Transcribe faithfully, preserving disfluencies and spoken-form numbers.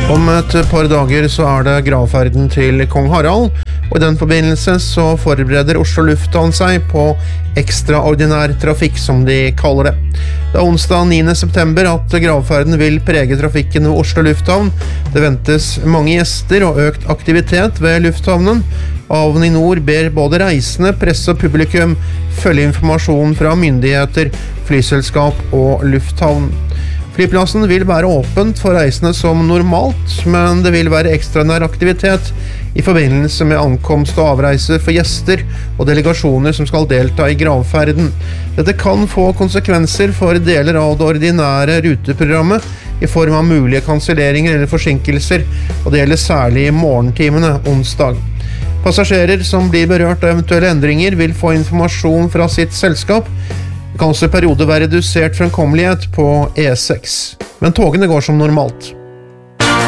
Om et par dager så er det gravferden til Kong Harald, og i den forbindelse så forbereder Oslo Lufthavn seg på ekstraordinær trafikk, som de kaller det. Det er onsdag niende september at gravferden vil prege trafikken ved Oslo Lufthavn. Det ventes mange gjester og økt aktivitet ved lufthavnen. Avinor ber både reisende, presse og publikum følge informasjon fra myndigheter, flyselskap og lufthavn. Flyplassen vil være åpent for reisende som normalt, men det vil være ekstraordinær aktivitet i forbindelse med ankomst og avreise for gjester og delegasjoner som skal delta i gravferden. Dette kan få konsekvenser for deler av det ordinære ruteprogrammet i form av mulige kanselleringer eller forsinkelser, og det gjelder særlig i morgentimene onsdag. Passasjerer som blir berørt av eventuelle endringer vil få informasjon fra sitt selskap. Det kan også i perioder være redusert fremkommelighet på E seks, men togene går som normalt.